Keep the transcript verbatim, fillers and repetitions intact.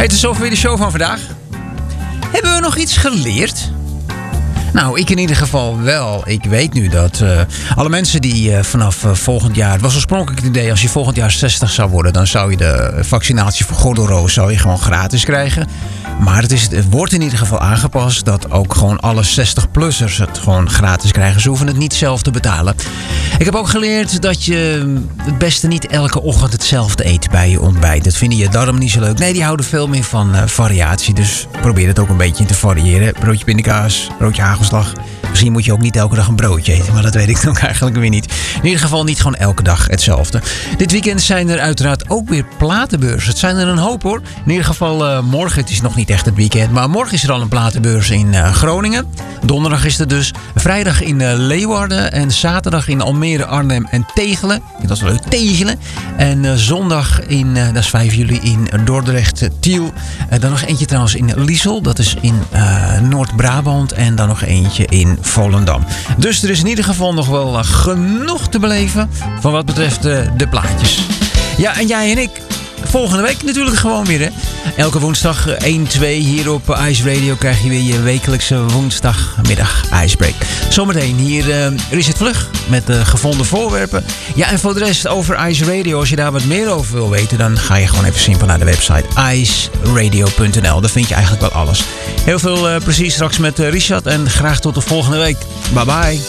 Het is zover weer de show van vandaag. Hebben we nog iets geleerd? Nou, ik in ieder geval wel. Ik weet nu dat uh, alle mensen die uh, vanaf uh, volgend jaar... Het was oorspronkelijk het idee, als je volgend jaar zestig zou worden... dan zou je de vaccinatie voor gordelroos zou je gewoon gratis krijgen. Maar het, is, het wordt in ieder geval aangepast... dat ook gewoon alle zestig-plussers het gewoon gratis krijgen. Ze hoeven het niet zelf te betalen. Ik heb ook geleerd dat je het beste niet elke ochtend hetzelfde eet bij je ontbijt. Dat vinden je darmen niet zo leuk. Nee, die houden veel meer van uh, variatie. Dus probeer het ook een beetje te variëren. Broodje pindakaas, broodje hagelslag. Misschien moet je ook niet elke dag een broodje eten. Maar dat weet ik dan eigenlijk weer niet. In ieder geval niet gewoon elke dag hetzelfde. Dit weekend zijn er uiteraard ook weer platenbeurzen. Het zijn er een hoop hoor. In ieder geval uh, morgen. Het is nog niet echt het weekend. Maar morgen is er al een platenbeurs in uh, Groningen. Donderdag is er dus. Vrijdag in uh, Leeuwarden. En zaterdag in Almere, Arnhem en Tegelen. Dat is wel leuk. Tegelen. En uh, zondag in, uh, dat is vijf juli in Dordrecht, uh, Tiel. Uh, dan nog eentje trouwens in Liesel. Dat is in uh, Noord-Brabant. En dan nog eentje in Volendam. Dus er is in ieder geval nog wel uh, genoeg te beleven. Van wat betreft uh, de plaatjes. Ja, en jij en ik. Volgende week natuurlijk gewoon weer, hè. Elke woensdag één, twee hier op Ice Radio krijg je weer je wekelijkse woensdagmiddag Icebreak. Zometeen hier uh, Richard Vlug met de uh, gevonden voorwerpen. Ja, en voor de rest over Ice Radio, als je daar wat meer over wil weten, dan ga je gewoon even simpel naar de website ice radio punt n l. Daar vind je eigenlijk wel alles. Heel veel uh, plezier straks met uh, Richard en graag tot de volgende week. Bye bye.